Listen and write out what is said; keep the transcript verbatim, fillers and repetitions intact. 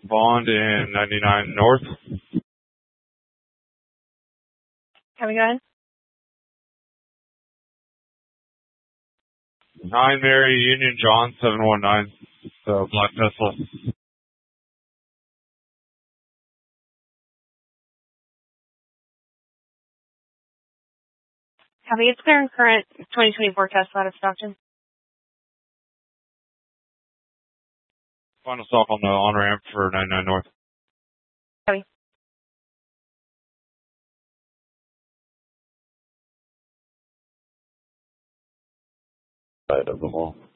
Bond in ninety-nine North. Can we go ahead? nine Mary Union John seven one nine. So Black Tesla. Copy. It's clear and current twenty twenty-four Tesla out of Stockton. Final stop on the on ramp for ninety-nine North. Copy. Side of the mall.